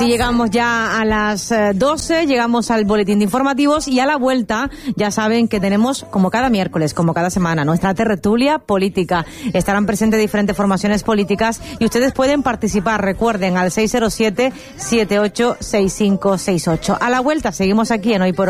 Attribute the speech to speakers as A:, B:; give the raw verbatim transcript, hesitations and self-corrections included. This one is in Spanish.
A: Y llegamos ya a las doce, llegamos al boletín de informativos y a la vuelta ya saben que tenemos, como cada miércoles, como cada semana, nuestra tertulia política. Estarán presentes diferentes formaciones políticas y ustedes pueden participar, recuerden, al seis cero siete, siete ocho seis cinco seis ocho. A la vuelta seguimos aquí en Hoy por Hoy.